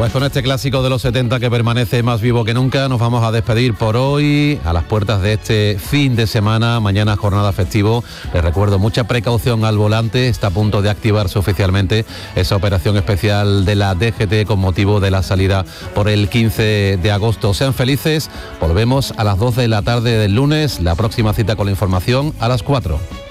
Pues con este clásico de los 70 que permanece más vivo que nunca, nos vamos a despedir por hoy a las puertas de este fin de semana. Mañana jornada festivo. Les recuerdo, mucha precaución al volante. Está a punto de activarse oficialmente esa operación especial de la DGT con motivo de la salida por el 15 de agosto. Sean felices. Volvemos a las 12 de la tarde del lunes. La próxima cita con la información a las 4.